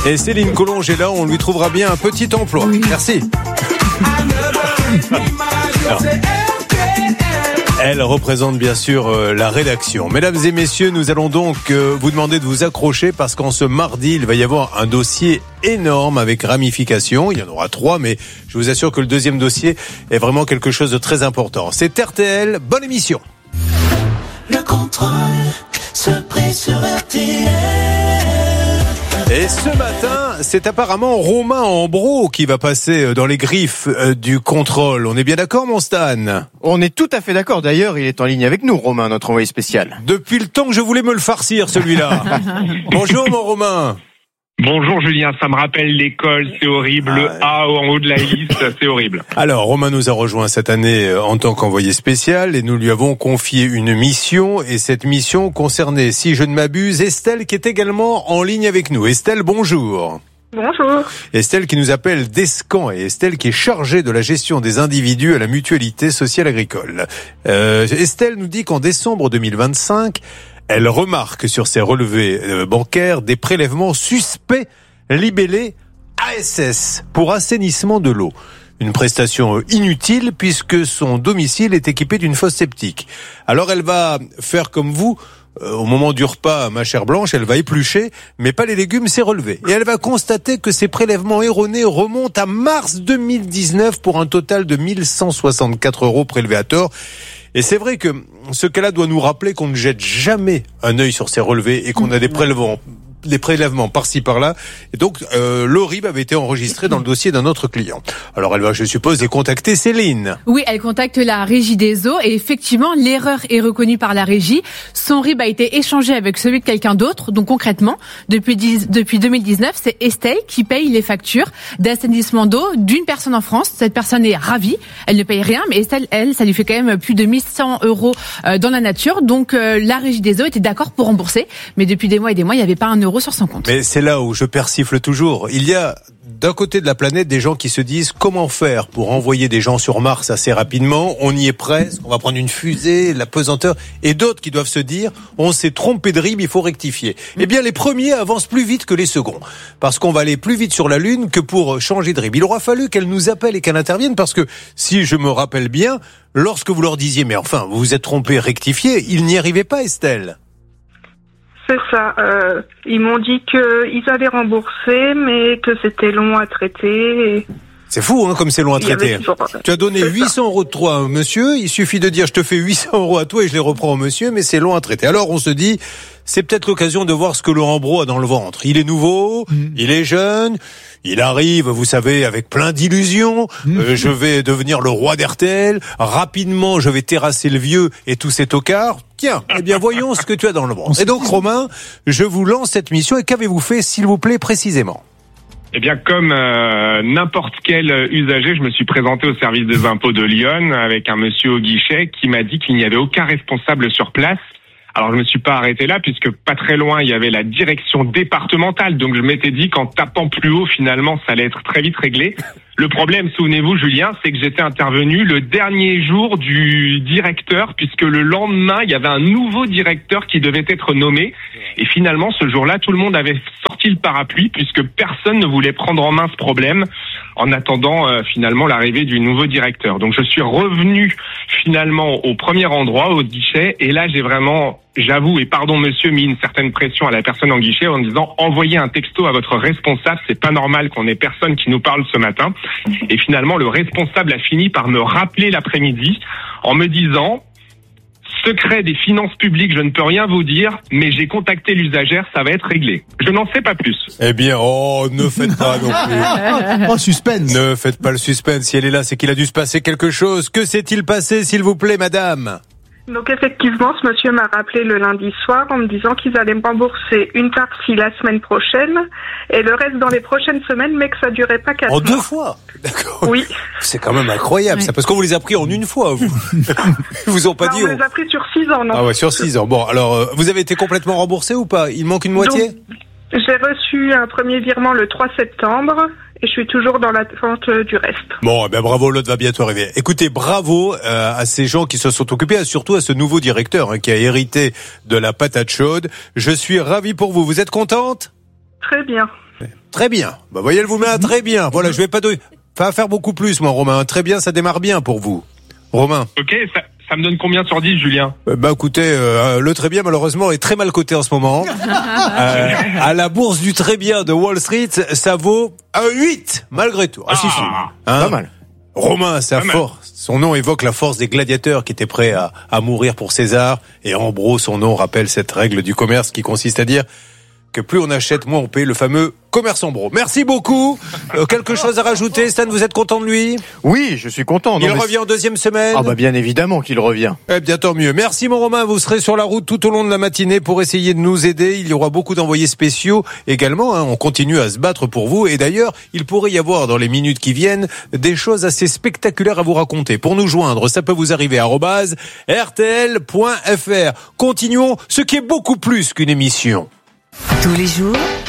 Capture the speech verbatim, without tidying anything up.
Et Céline Collonge est là, on lui trouvera bien un petit emploi. Oui. Merci. Alors, elle représente bien sûr euh, la rédaction. Mesdames et messieurs, nous allons donc euh, vous demander de vous accrocher parce qu'en ce mardi, il va y avoir un dossier énorme avec ramifications. Il y en aura trois, mais je vous assure que le deuxième dossier est vraiment quelque chose de très important. C'est R T L, bonne émission. Le contrôle se brise sur R T L. Et ce matin, c'est apparemment Romain Ambro qui va passer dans les griffes du contrôle. On est bien d'accord, mon Stan ? On est tout à fait d'accord. D'ailleurs, il est en ligne avec nous, Romain, notre envoyé spécial. Depuis le temps que je voulais me le farcir, celui-là. Bonjour, mon Romain. Bonjour Julien, ça me rappelle l'école, c'est horrible, le A en haut de la liste, c'est horrible. Alors, Romain nous a rejoint cette année en tant qu'envoyé spécial et nous lui avons confié une mission et cette mission concernait, si je ne m'abuse, Estelle qui est également en ligne avec nous. Estelle, bonjour. Bonjour. Estelle qui nous appelle d'Escan et Estelle qui est chargée de la gestion des individus à la mutualité sociale agricole. Euh, Estelle nous dit qu'en décembre deux mille vingt-cinq, elle remarque sur ses relevés euh, bancaires des prélèvements suspects libellés A S S pour assainissement de l'eau. Une prestation inutile puisque son domicile est équipé d'une fosse septique. Alors elle va faire comme vous, euh, au moment du repas, ma chère Blanche, elle va éplucher, mais pas les légumes, c'est relevé. Et elle va constater que ces prélèvements erronés remontent à mars deux mille dix-neuf pour un total de mille cent soixante-quatre euros prélevés à tort. Et c'est vrai que ce cas-là doit nous rappeler qu'on ne jette jamais un œil sur ces relevés et qu'on a des prélèvements, des prélèvements par-ci par-là. Et donc, euh, l'horrible avait été enregistré dans le dossier d'un autre client. Alors, elle va, je suppose, les contacter Céline. Oui, elle contacte la régie des eaux et effectivement, l'erreur est reconnue par la régie. Son R I B a été échangé avec celui de quelqu'un d'autre. Donc, concrètement, depuis, dix, depuis deux mille dix-neuf, c'est Estelle qui paye les factures d'assainissement d'eau d'une personne en France. Cette personne est ravie. Elle ne paye rien, mais Estelle, elle, ça lui fait quand même plus de mille cent euros dans la nature. Donc, euh, la régie des eaux était d'accord pour rembourser. Mais depuis des mois et des mois, il n'y avait pas un euro sur son compte. Mais c'est là où je persifle toujours. Il y a d'un côté de la planète des gens qui se disent comment faire pour envoyer des gens sur Mars assez rapidement, on y est presque, on va prendre une fusée, la pesanteur, et d'autres qui doivent se dire on s'est trompé de R I B, il faut rectifier. Eh bien les premiers avancent plus vite que les seconds, parce qu'on va aller plus vite sur la Lune que pour changer de R I B. Il aura fallu qu'elle nous appelle et qu'elle intervienne, parce que si je me rappelle bien, lorsque vous leur disiez mais enfin vous vous êtes trompé, rectifiez, ils n'y arrivaient pas, Estelle. C'est ça. Euh, ils m'ont dit qu'ils allaient rembourser, mais que c'était long à traiter. Et... C'est fou, hein, comme c'est long à traiter. Toujours... Tu as donné huit cents euros de toi à un monsieur, il suffit de dire je te fais huit cents euros à toi et je les reprends au monsieur, mais c'est long à traiter. Alors on se dit, c'est peut-être l'occasion de voir ce que Laurent Brault a dans le ventre. Il est nouveau, mmh. il est jeune, il arrive, vous savez, avec plein d'illusions. Mmh. Euh, je vais devenir le roi d'R T L. Rapidement, je vais terrasser le vieux et tous ces tocards. Tiens, eh bien, voyons ce que tu as dans le ventre. Et donc, Romain, je vous lance cette mission. Et qu'avez-vous fait, s'il vous plaît, précisément ? Eh bien, comme euh, n'importe quel usager, je me suis présenté au service des impôts de Lyon avec un monsieur au guichet qui m'a dit qu'il n'y avait aucun responsable sur place. Alors, je me suis pas arrêté là puisque pas très loin, il y avait la direction départementale. Donc, je m'étais dit qu'en tapant plus haut, finalement, ça allait être très vite réglé. Le problème, souvenez-vous, Julien, c'est que j'étais intervenu le dernier jour du directeur puisque le lendemain, il y avait un nouveau directeur qui devait être nommé. Et finalement, ce jour-là, tout le monde avait sorti le parapluie puisque personne ne voulait prendre en main ce problème en attendant euh, finalement l'arrivée du nouveau directeur. Donc, je suis revenu finalement au premier endroit, au guichet, et là, j'ai vraiment... J'avoue, et pardon monsieur, mis une certaine pression à la personne en guichet en disant envoyez un texto à votre responsable, c'est pas normal qu'on ait personne qui nous parle ce matin. Et finalement, le responsable a fini par me rappeler l'après-midi en me disant secret des finances publiques, je ne peux rien vous dire, mais j'ai contacté l'usagère, ça va être réglé. Je n'en sais pas plus. Eh bien, oh, ne faites pas non plus. Oh, suspense. Ne faites pas le suspense. Si elle est là, c'est qu'il a dû se passer quelque chose. Que s'est-il passé, s'il vous plaît, madame ? Donc effectivement, ce monsieur m'a rappelé le lundi soir en me disant qu'ils allaient me rembourser une partie la semaine prochaine et le reste dans les prochaines semaines, mais que ça durait pas quatre mois. En deux fois ? D'accord. Oui. C'est quand même incroyable, oui. Ça, parce qu'on vous les a pris en une fois, vous. Ils vous ont pas non, dit. On les a pris sur six ans, non ? Ah ouais, sur six ans. Bon, alors, euh, vous avez été complètement remboursé ou pas ? Il manque une moitié ? Donc, j'ai reçu un premier virement le trois septembre. Et je suis toujours dans l'attente du reste. Bon, eh ben bravo, l'autre va bientôt arriver. Écoutez, bravo euh, à ces gens qui se sont occupés, et surtout à ce nouveau directeur hein, qui a hérité de la patate chaude. Je suis ravi pour vous. Vous êtes contente ? Très bien. Très bien. Bah, voyez, elle vous met un très bien. Voilà, je vais pas, de... pas faire beaucoup plus, moi, Romain. Très bien, ça démarre bien pour vous. Romain. Ok, ça, ça me donne combien sur dix, Julien? Euh, bah écoutez, euh, le très bien malheureusement est très mal coté en ce moment. euh, à la bourse du très bien de Wall Street, ça vaut un huit malgré tout. Ah, si, si. Hein, pas mal. Romain, sa force. Son nom évoque la force des gladiateurs qui étaient prêts à, à mourir pour César. Et Ambro, son nom rappelle cette règle du commerce qui consiste à dire que plus on achète, moins on paye, le fameux commerce Ambro. Merci beaucoup. Euh, quelque chose à rajouter, Stan, vous êtes content de lui? Oui, je suis content. Il non, revient en deuxième semaine? Ah bah bien évidemment qu'il revient. Eh bien tant mieux. Merci mon Romain, vous serez sur la route tout au long de la matinée pour essayer de nous aider. Il y aura beaucoup d'envoyés spéciaux également, hein. On continue à se battre pour vous et d'ailleurs, il pourrait y avoir dans les minutes qui viennent des choses assez spectaculaires à vous raconter. Pour nous joindre, ça peut vous arriver à arobase r t l point f r. Continuons, ce qui est beaucoup plus qu'une émission. Tous les jours,